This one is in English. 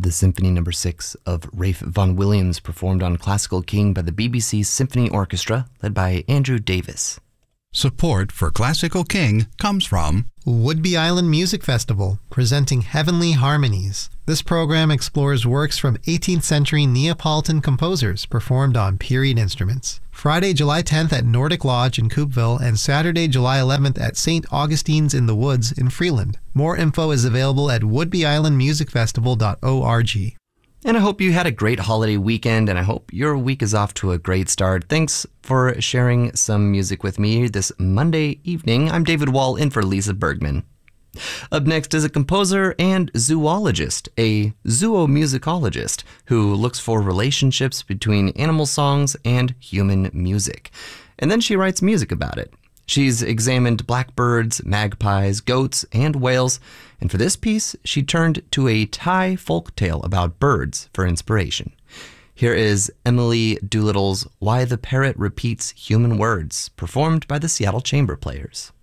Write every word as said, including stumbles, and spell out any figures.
the Symphony Number Six of Ralph Vaughan Williams, performed on Classical King by the B B C Symphony Orchestra, led by Andrew Davis. Support for Classical King comes from Whidbey Island Music Festival, presenting Heavenly Harmonies. This program explores works from eighteenth century Neapolitan composers performed on period instruments. Friday, July tenth at Nordic Lodge in Coupeville and Saturday, July eleventh at Saint Augustine's in the Woods in Freeland. More info is available at whidbey island music festival dot org. And I hope you had a great holiday weekend, and I hope your week is off to a great start. Thanks for sharing some music with me this Monday evening. I'm David Wall, in for Lisa Bergman. Up next is a composer and zoologist, a zoomusicologist, who looks for relationships between animal songs and human music. And then she writes music about it. She's examined blackbirds, magpies, goats, and whales, and for this piece, she turned to a Thai folktale about birds for inspiration. Here is Emily Doolittle's Why the Parrot Repeats Human Words, performed by the Seattle Chamber Players.